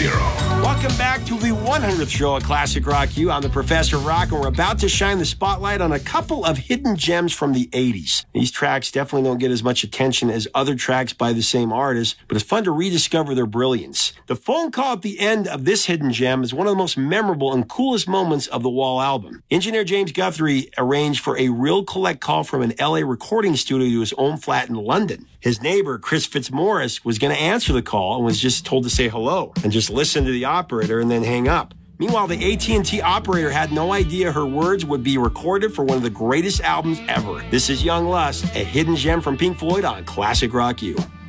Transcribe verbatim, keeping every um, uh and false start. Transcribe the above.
zero. Welcome back to the one hundredth show of Classic Rock U. I'm the Professor of Rock, and we're about to shine the spotlight on a couple of hidden gems from the eighties. These tracks definitely don't get as much attention as other tracks by the same artist, but it's fun to rediscover their brilliance. The phone call at the end of this hidden gem is one of the most memorable and coolest moments of the Wall album. Engineer James Guthrie arranged for a real collect call from an L A recording studio to his own flat in London. His neighbor, Chris Fitzmaurice, was going to answer the call and was just told to say hello and just listen to the operator and then hang up. Meanwhile, the A T and T operator had no idea her words would be recorded for one of the greatest albums ever. This is Young Lust, a hidden gem from Pink Floyd on Classic Rock U.